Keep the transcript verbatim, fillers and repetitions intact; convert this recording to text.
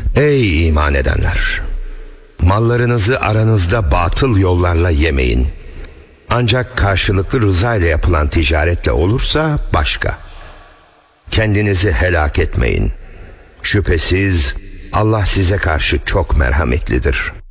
Ey iman edenler! Mallarınızı aranızda batıl yollarla yemeyin. Ancak karşılıklı rıza ile yapılan ticaretle olursa başka. Kendinizi helak etmeyin. Şüphesiz Allah size karşı çok merhametlidir.